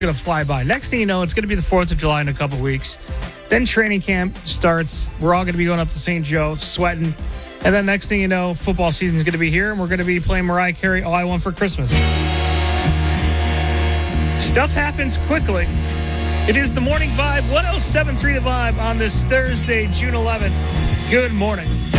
going to fly by. Next thing you know, it's going to be the 4th of July in a couple weeks. Then training camp starts. We're all going to be going up to St. Joe, sweating. And then next thing you know, football season is going to be here, and we're going to be playing Mariah Carey, All I Want for Christmas. Stuff happens quickly. It is the Morning Vibe, 107.3 The Vibe on this Thursday, June 11th. Good morning.